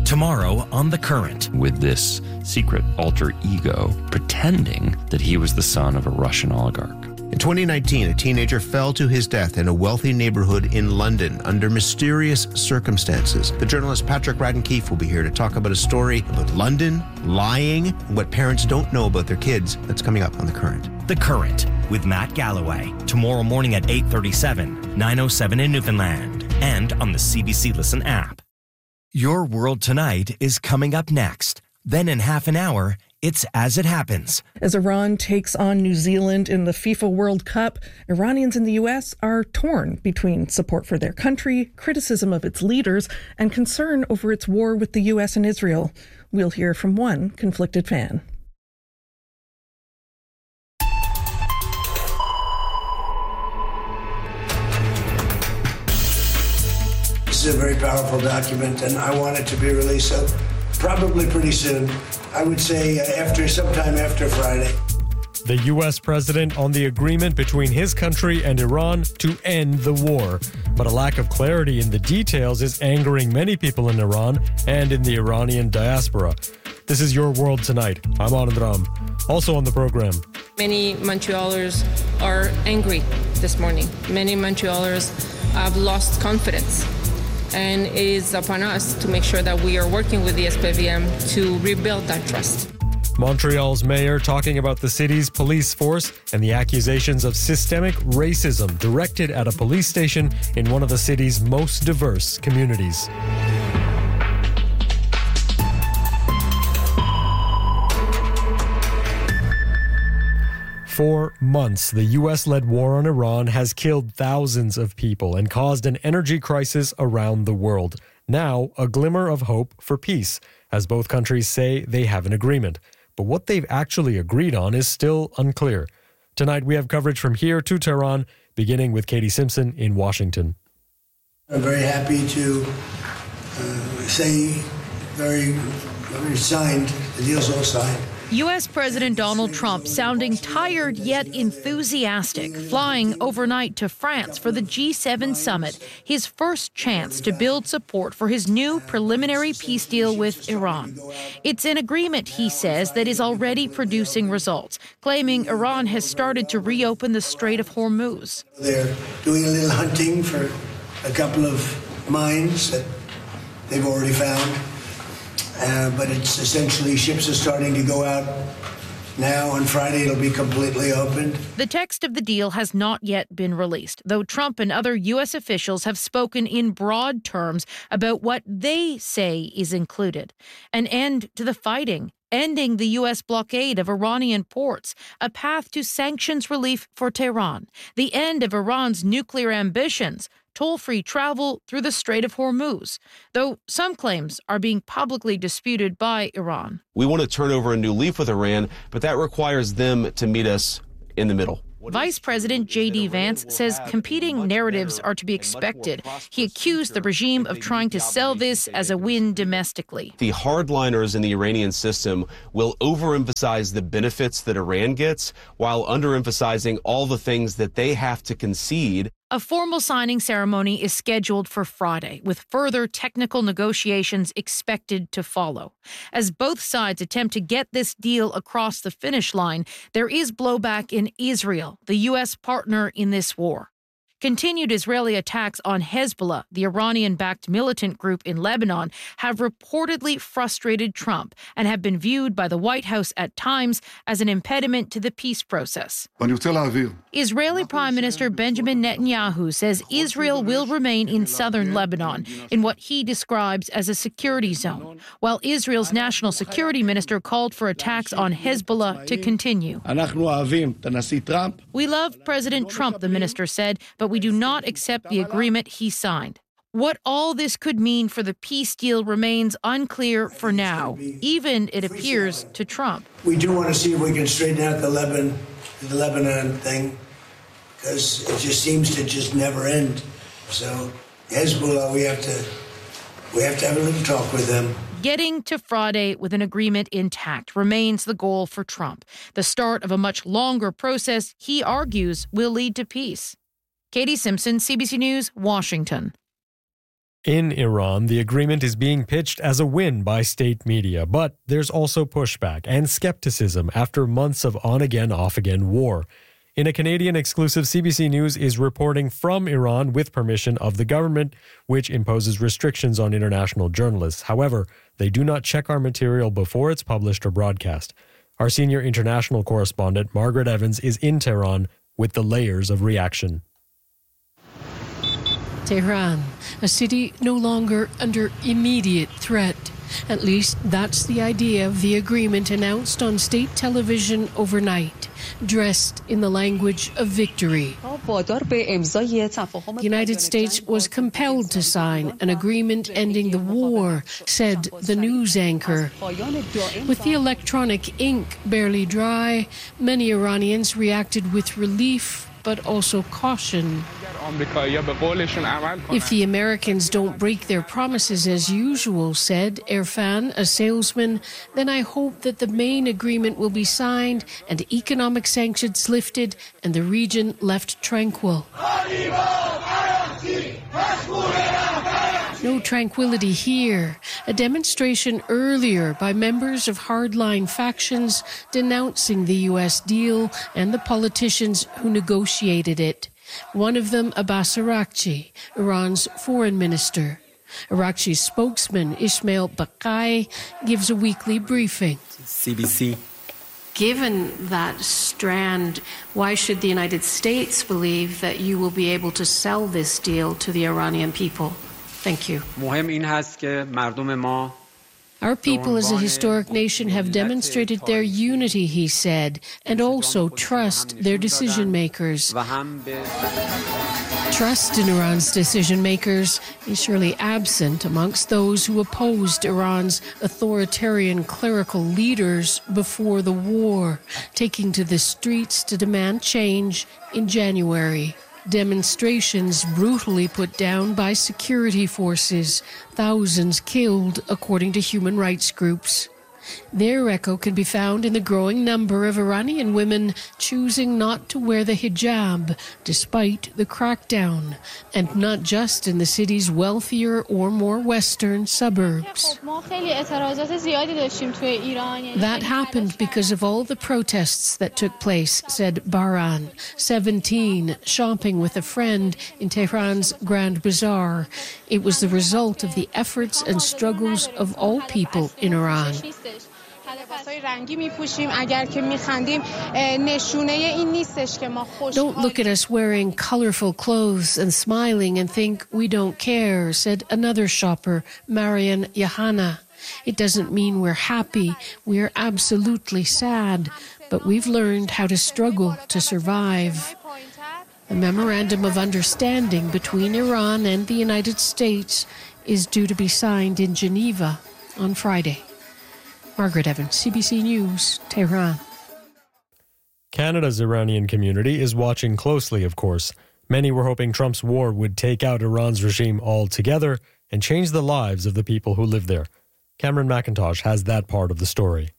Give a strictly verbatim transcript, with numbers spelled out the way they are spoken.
Tomorrow on The Current. With this secret alter ego pretending that he was the son of a Russian oligarch. In twenty nineteen, a teenager fell to his death in a wealthy neighborhood in London under mysterious circumstances. The journalist Patrick Radden Keefe will be here to talk about a story about London, lying, and what parents don't know about their kids. That's coming up on The Current. The Current with Matt Galloway. Tomorrow morning at eight thirty-seven, nine oh seven in Newfoundland, and on the C B C Listen app. Your World Tonight is coming up next. Then in half an hour, it's As It Happens. As Iran takes on New Zealand in the FIFA World Cup, Iranians in the U S are torn between support for their country, criticism of its leaders, and concern over its war with the U S and Israel. We'll hear from one conflicted fan. This is a very powerful document, and I want it to be released so probably pretty soon. I would say uh, after sometime after Friday. The U S president on the agreement between his country and Iran to end the war. But a lack of clarity in the details is angering many people in Iran and in the Iranian diaspora. This is Your World Tonight. I'm Anand Ram. Also on the program. Many Montrealers are angry this morning. Many Montrealers have lost confidence. And it is upon us to make sure that we are working with the S P V M to rebuild that trust. Montreal's mayor talking about the city's police force and the accusations of systemic racism directed at a police station in one of the city's most diverse communities. For months, the U S-led war on Iran has killed thousands of people and caused an energy crisis around the world. Now, a glimmer of hope for peace, as both countries say they have an agreement. But what they've actually agreed on is still unclear. Tonight, we have coverage from here to Tehran, beginning with Katie Simpson in Washington. I'm very happy to uh, say very, very signed, the deal's all signed. U S. President Donald Trump sounding tired yet enthusiastic, flying overnight to France for the G seven summit, his first chance to build support for his new preliminary peace deal with Iran. It's an agreement, he says, that is already producing results, claiming Iran has started to reopen the Strait of Hormuz. They're doing a little hunting for a couple of mines that they've already found. Uh, but it's essentially ships are starting to go out now. On Friday, it'll be completely opened. The text of the deal has not yet been released, though Trump and other U S officials have spoken in broad terms about what they say is included. An end to the fighting, ending the U S blockade of Iranian ports, a path to sanctions relief for Tehran, the end of Iran's nuclear ambitions, toll-free travel through the Strait of Hormuz, though some claims are being publicly disputed by Iran. We want to turn over a new leaf with Iran, but that requires them to meet us in the middle. Vice President J D. Vance says competing narratives are to be expected. He accused the regime of trying to sell this as a win domestically. The hardliners in the Iranian system will overemphasize the benefits that Iran gets while underemphasizing all the things that they have to concede. A formal signing ceremony is scheduled for Friday, with further technical negotiations expected to follow. As both sides attempt to get this deal across the finish line, there is blowback in Israel, the U S partner in this war. Continued Israeli attacks on Hezbollah, the Iranian-backed militant group in Lebanon, have reportedly frustrated Trump and have been viewed by the White House at times as an impediment to the peace process. Israeli Prime Minister Benjamin Netanyahu says Israel will remain in southern Lebanon in what he describes as a security zone, while Israel's national security minister called for attacks on Hezbollah to continue. We love President Trump, the minister said, but we do not accept the agreement he signed. What all this could mean for the peace deal remains unclear for now, even, it appears, to Trump. We do want to see if we can straighten out the Lebanon, the Lebanon thing, because it just seems to just never end. So Hezbollah, we have to, we have to have a little talk with them. Getting to Friday with an agreement intact remains the goal for Trump. The start of a much longer process, he argues, will lead to peace. Katie Simpson, C B C News, Washington. In Iran, the agreement is being pitched as a win by state media, but there's also pushback and skepticism after months of on-again, off-again war. In a Canadian exclusive, C B C News is reporting from Iran with permission of the government, which imposes restrictions on international journalists. However, they do not check our material before it's published or broadcast. Our senior international correspondent, Margaret Evans, is in Tehran with the layers of reaction. Tehran, a city no longer under immediate threat. At least that's the idea of the agreement announced on state television overnight, dressed in the language of victory. The United States was compelled to sign an agreement ending the war, said the news anchor. With the electronic ink barely dry, many Iranians reacted with relief, but also caution. If the Americans don't break their promises as usual, said Irfan, a salesman, then I hope that the main agreement will be signed and economic sanctions lifted and the region left tranquil. No tranquility here. A demonstration earlier by members of hardline factions denouncing the U S deal and the politicians who negotiated it. One of them, Abbas Araghchi, Iran's foreign minister. Araghchi's spokesman, Ismail Baqai, gives a weekly briefing. C B C. Given that strand, why should the United States believe that you will be able to sell this deal to the Iranian people? Thank you. Our people as a historic nation have demonstrated their unity, he said, and also trust their decision makers. Trust in Iran's decision makers is surely absent amongst those who opposed Iran's authoritarian clerical leaders before the war, taking to the streets to demand change in January. Demonstrations brutally put down by security forces, thousands killed, according to human rights groups. Their echo can be found in the growing number of Iranian women choosing not to wear the hijab despite the crackdown, and not just in the city's wealthier or more western suburbs. That happened because of all the protests that took place, said Baran, seventeen, shopping with a friend in Tehran's Grand Bazaar. It was the result of the efforts and struggles of all people in Iran. Don't look at us wearing colorful clothes and smiling and think we don't care, said another shopper, Marian Yahana. It doesn't mean we're happy. We're absolutely sad, but we've learned how to struggle to survive. A memorandum of understanding between Iran and the United States is due to be signed in Geneva on Friday. Margaret Evans, C B C News, Tehran. Canada's Iranian community is watching closely, of course. Many were hoping Trump's war would take out Iran's regime altogether and change the lives of the people who live there. Cameron McIntosh has that part of the story.